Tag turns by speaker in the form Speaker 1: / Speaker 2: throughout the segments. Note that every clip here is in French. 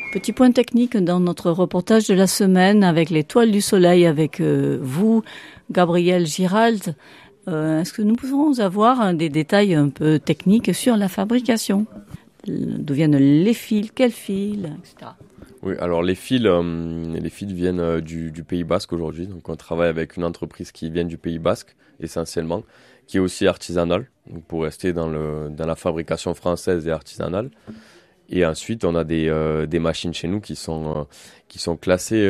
Speaker 1: Petit point technique dans notre reportage de la semaine avec les toiles du soleil avec vous, Gabriel Giralt. Est-ce que nous pouvons avoir des détails un peu techniques sur la fabrication? D'où viennent les fils, quels fils, etc.
Speaker 2: Oui, alors les fils viennent du Pays Basque aujourd'hui. Donc on travaille avec une entreprise qui vient du Pays Basque essentiellement, qui est aussi artisanale, donc pour rester dans la fabrication française et artisanale. Et ensuite, on a des machines chez nous qui sont classées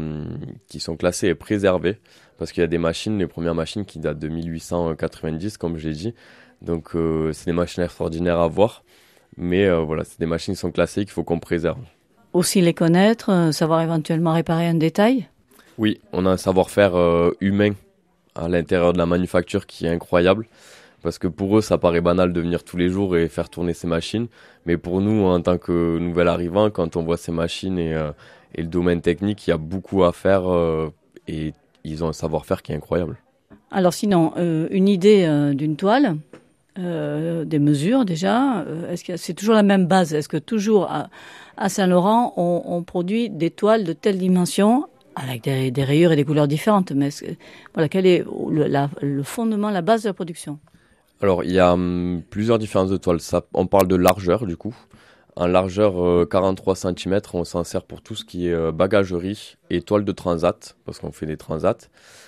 Speaker 2: et préservées, parce qu'il y a des machines, les premières machines qui datent de 1890, comme je l'ai dit. Donc, c'est des machines extraordinaires à voir, mais voilà, c'est des machines qui sont classées qu'il faut qu'on préserve.
Speaker 1: Aussi les connaître, savoir éventuellement réparer un détail?
Speaker 2: Oui, on a un savoir-faire humain à l'intérieur de la manufacture qui est incroyable. Parce que pour eux, ça paraît banal de venir tous les jours et faire tourner ces machines. Mais pour nous, en tant que nouvel arrivant, quand on voit ces machines et le domaine technique, il y a beaucoup à faire et ils ont un savoir-faire qui est incroyable.
Speaker 1: Alors sinon, une idée d'une toile, des mesures déjà, est-ce que c'est toujours la même base? Est-ce que toujours à Saint-Laurent, on produit des toiles de telle dimension avec des rayures et des couleurs différentes? Mais voilà, quel est le fondement, la base de la production?
Speaker 2: Alors, il y a plusieurs différences de toiles. On parle de largeur, du coup. En largeur 43 cm, on s'en sert pour tout ce qui est bagagerie et toile de transat, parce qu'on fait des transats.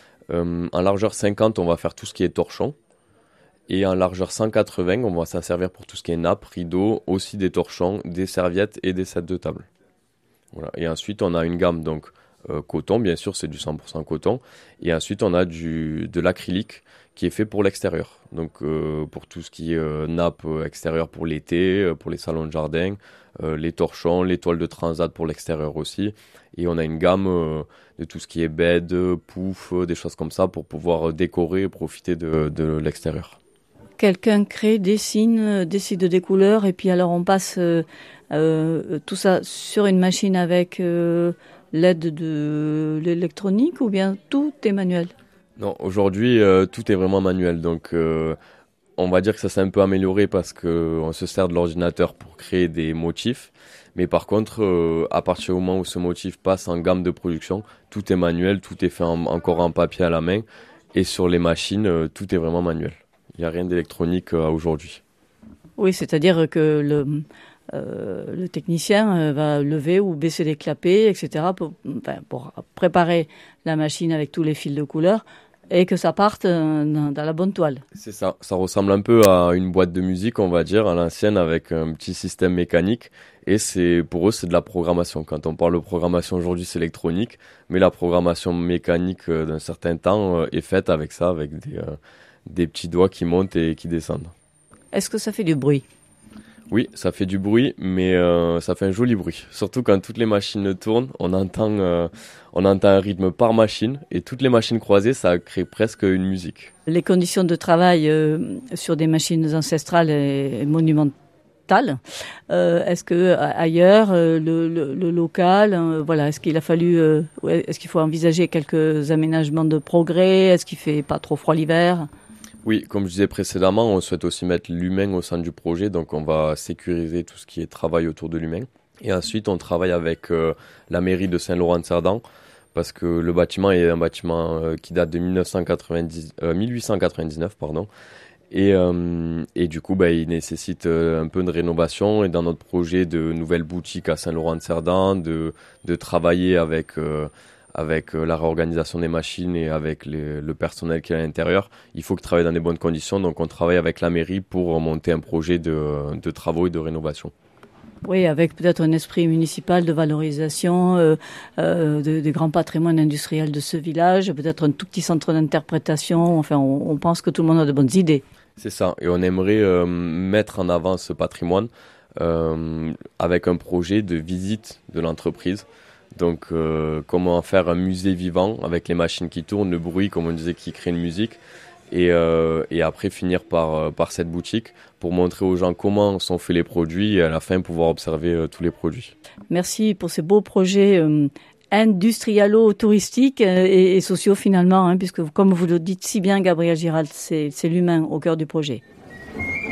Speaker 2: En largeur 50, on va faire tout ce qui est torchon. Et en largeur 180, on va s'en servir pour tout ce qui est nappe, rideau, aussi des torchons, des serviettes et des sets de table. Voilà. Et ensuite, on a une gamme, donc coton, bien sûr, c'est du 100% coton. Et ensuite, on a de l'acrylique qui est fait pour l'extérieur. Donc, pour tout ce qui est nappe extérieure pour l'été, pour les salons de jardin, les torchons, les toiles de transat pour l'extérieur aussi. Et on a une gamme de tout ce qui est bed, pouf, des choses comme ça pour pouvoir décorer et profiter de l'extérieur.
Speaker 1: Quelqu'un crée, décide des couleurs et puis alors on passe tout ça sur une machine avec l'aide de l'électronique ou bien tout est manuel?
Speaker 2: Non, aujourd'hui, tout est vraiment manuel. Donc, on va dire que ça s'est un peu amélioré parce qu'on se sert de l'ordinateur pour créer des motifs. Mais par contre, à partir du moment où ce motif passe en gamme de production, tout est manuel, tout est fait encore en papier à la main. Et sur les machines, tout est vraiment manuel. Il n'y a rien d'électronique aujourd'hui.
Speaker 1: Oui, c'est-à-dire que le technicien va lever ou baisser les clapets, etc. pour préparer la machine avec tous les fils de couleur et que ça parte dans la bonne toile.
Speaker 2: C'est ça. Ça ressemble un peu à une boîte de musique, on va dire, à l'ancienne, avec un petit système mécanique. Et pour eux, c'est de la programmation. Quand on parle de programmation aujourd'hui, c'est électronique. Mais la programmation mécanique d'un certain temps est faite avec ça, avec des petits doigts qui montent et qui descendent.
Speaker 1: Est-ce que ça fait du bruit?
Speaker 2: Oui, ça fait du bruit, mais ça fait un joli bruit. Surtout quand toutes les machines tournent, on entend un rythme par machine. Et toutes les machines croisées, ça crée presque une musique.
Speaker 1: Les conditions de travail sur des machines ancestrales et monumentales. Est-ce que ailleurs, le local, voilà, est-ce qu'il faut envisager quelques aménagements de progrès? Est-ce qu'il fait pas trop froid l'hiver?
Speaker 2: Oui, comme je disais précédemment, on souhaite aussi mettre l'humain au centre du projet, donc on va sécuriser tout ce qui est travail autour de l'humain. Et ensuite, on travaille avec la mairie de Saint-Laurent-de-Cerdan, parce que le bâtiment est un bâtiment qui date de 1899, pardon. Et du coup, il nécessite un peu de rénovation. Et dans notre projet de nouvelle boutique à Saint-Laurent-de-Cerdan, de travailler avec la réorganisation des machines et avec le personnel qui est à l'intérieur, il faut qu'ils travaillent dans des bonnes conditions. Donc on travaille avec la mairie pour monter un projet de travaux et de rénovation.
Speaker 1: Oui, avec peut-être un esprit municipal de valorisation des grands patrimoines industriels de ce village, peut-être un tout petit centre d'interprétation. Enfin, on pense que tout le monde a de bonnes idées.
Speaker 2: C'est ça, et on aimerait mettre en avant ce patrimoine avec un projet de visite de l'entreprise. Donc, comment faire un musée vivant avec les machines qui tournent, le bruit, comme on disait, qui crée une musique. Et après finir par cette boutique pour montrer aux gens comment sont faits les produits et à la fin pouvoir observer tous les produits.
Speaker 1: Merci pour ces beaux projets industrialo-touristiques et sociaux finalement, puisque comme vous le dites si bien Gabriel Giralt, c'est l'humain au cœur du projet.